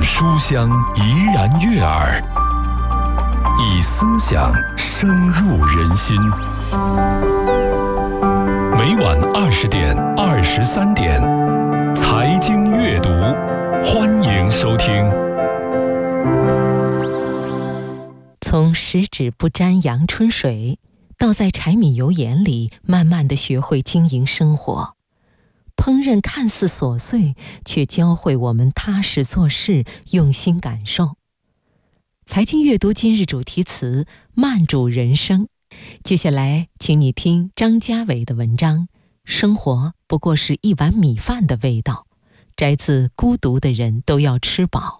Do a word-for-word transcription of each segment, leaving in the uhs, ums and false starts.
书香怡然悦耳，以思想深入人心。每晚二十点、二十三点，财经阅读，欢迎收听。 从十指不沾阳春水，到在柴米油盐里慢慢地学会经营生活。烹饪看似琐碎，却教会我们踏实做事，用心感受。财经阅读今日主题词：慢煮人生。接下来请你听张家伟的文章《生活不过是一碗米饭的味道》，摘自《孤独的人都要吃饱》。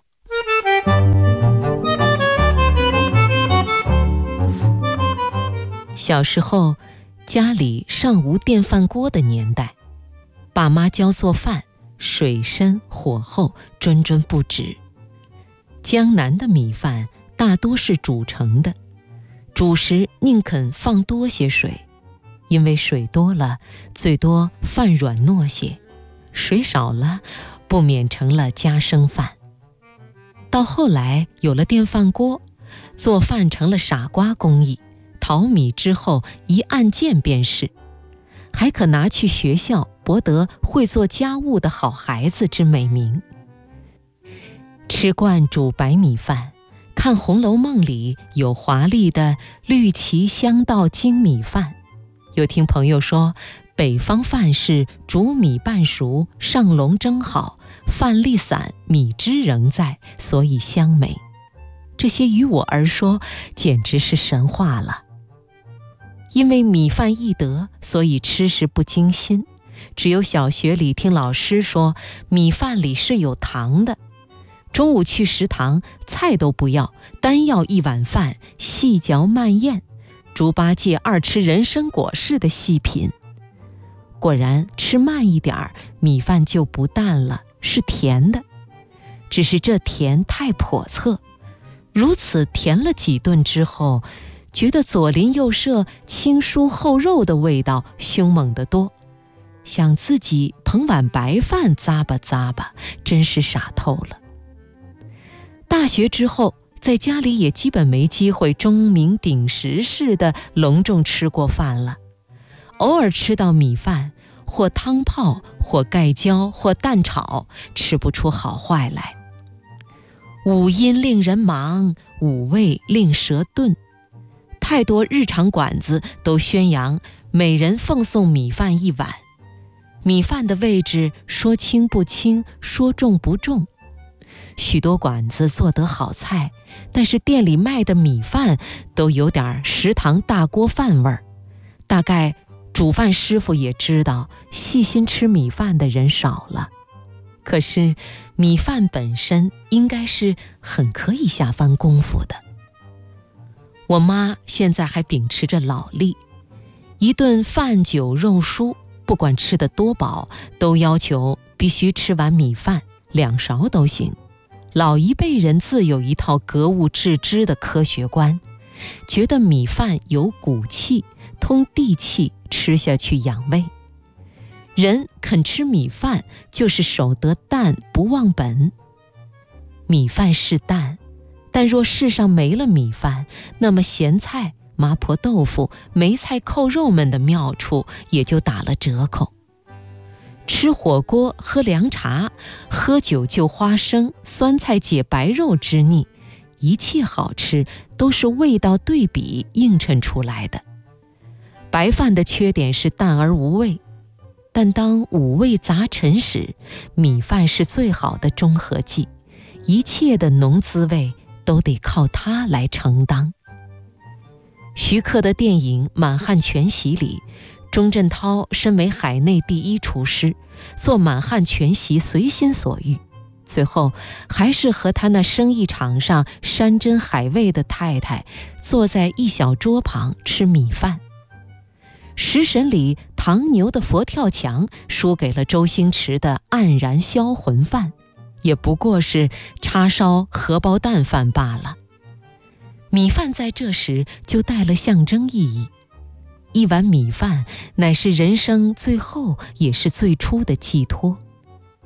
小时候，家里尚无电饭锅的年代，爸妈教做饭，水深火候，谆谆不止。江南的米饭大多是煮成的，煮时宁肯放多些水，因为水多了，最多饭软糯些；水少了，不免成了夹生饭。到后来有了电饭锅，做饭成了傻瓜工艺，淘米之后一按键便是，还可拿去学校博得会做家务的好孩子之美名。吃惯煮白米饭，看《红楼梦》里有华丽的绿旗香道精米饭，又听朋友说北方饭是煮米半熟，上笼蒸好，饭粒散，米汁仍在，所以香美。这些于我而说简直是神话了。因为米饭易得，所以吃时不惊心。只有小学里听老师说米饭里是有糖的，中午去食堂菜都不要，单要一碗饭，细嚼慢咽，猪八戒二吃人参果似的细品。果然吃慢一点儿，米饭就不淡了，是甜的。只是这甜太叵测，如此甜了几顿之后，觉得左邻右舍青蔬厚肉的味道凶猛得多，想自己捧碗白饭咂吧咂吧，真是傻透了。大学之后，在家里也基本没机会钟鸣鼎食似的隆重吃过饭了，偶尔吃到米饭，或汤泡，或盖浇，或蛋炒，吃不出好坏来。五音令人忙，五味令舌钝。太多日常馆子都宣扬每人奉送米饭一碗，米饭的位置说轻不轻，说重不重。许多馆子做得好菜，但是店里卖的米饭都有点食堂大锅饭味儿。大概煮饭师傅也知道细心吃米饭的人少了。可是米饭本身应该是很可以下番功夫的。我妈现在还秉持着老例，一顿饭酒肉蔬，不管吃得多饱，都要求必须吃完米饭，两勺都行。老一辈人自有一套格物致知的科学观，觉得米饭有骨气，通地气，吃下去养胃。人肯吃米饭，就是守得淡不忘本。米饭是淡，但若世上没了米饭，那么咸菜、麻婆豆腐、梅菜扣肉们的妙处也就打了折扣。吃火锅喝凉茶，喝酒就花生，酸菜解白肉之腻，一切好吃都是味道对比映衬出来的。白饭的缺点是淡而无味，但当五味杂陈时，米饭是最好的中和剂，一切的浓滋味都得靠它来承当。徐克的电影《满汉全席》里，钟镇涛身为海内第一厨师，做满汉全席随心所欲，最后还是和他那生意场上山珍海味的太太坐在一小桌旁吃米饭。食神里唐牛的佛跳墙输给了周星驰的黯然销魂饭，也不过是叉烧荷包蛋饭罢了。米饭在这时就带了象征意义，一碗米饭乃是人生最后也是最初的寄托。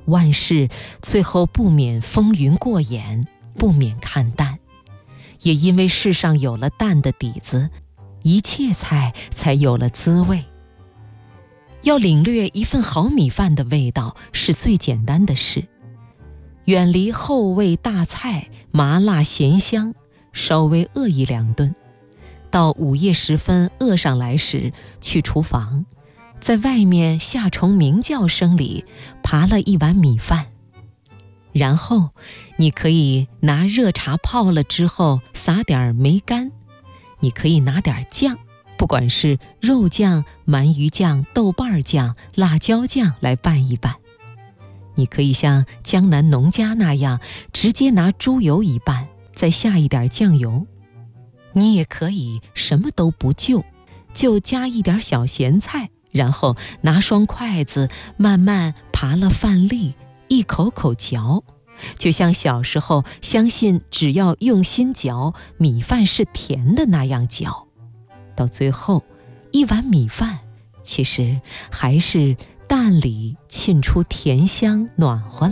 万事最后不免风云过眼，不免看淡。也因为世上有了淡的底子，一切菜才有了滋味。要领略一份好米饭的味道是最简单的事，远离厚味大菜，麻辣咸香，稍微饿一两顿，到午夜时分饿上来时，去厨房，在外面夏虫鸣叫声里扒了一碗米饭，然后你可以拿热茶泡了之后撒点梅干，你可以拿点酱，不管是肉酱、鳗鱼酱、豆瓣酱、辣椒酱来拌一拌。你可以像江南农家那样直接拿猪油一拌，再下一点酱油。你也可以什么都不就，就加一点小咸菜，然后拿双筷子慢慢扒了饭粒，一口口嚼，就像小时候相信只要用心嚼，米饭是甜的那样嚼。到最后，一碗米饭其实还是蛋里沁出甜香，暖和